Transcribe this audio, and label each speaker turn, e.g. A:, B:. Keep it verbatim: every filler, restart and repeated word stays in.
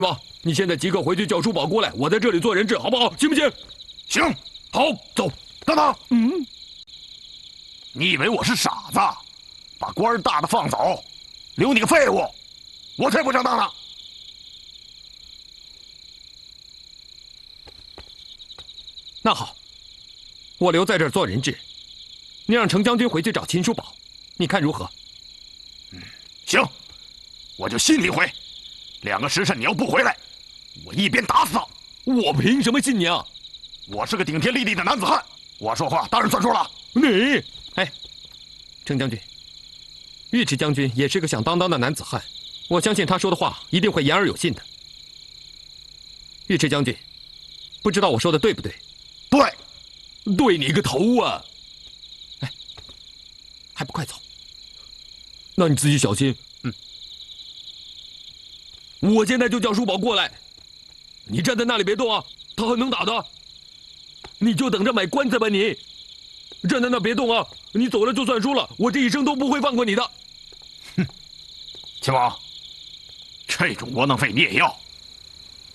A: 王，你现在即刻回去叫叔宝过来，我在这里做人质，好不好？行不行？
B: 行，
A: 好，走。
B: 等等，
A: 嗯，
B: 你以为我是傻子，把官儿大的放走，留你个废物，我才不上当呢。
A: 那好，我留在这儿做人质，你让程将军回去找秦叔宝，你看如何？
B: 嗯，行，我就信你回。两个时辰你要不回来，我一边打死他。
A: 我凭什么信你啊？
B: 我是个顶天立地的男子汉，我说话当然算数了。
A: 你，哎，程将军，尉迟将军也是个响当当的男子汉，我相信他说的话一定会言而有信的。尉迟将军，不知道我说的对不对？
B: 对，
A: 对你个头啊！哎，还不快走！那你自己小心。嗯，我现在就叫叔宝过来，你站在那里别动啊，他很能打的。你就等着买棺材吧，你站在那别动啊！你走了就算输了，我这一生都不会放过你的。
B: 哼，秦王，这种窝囊废你也要？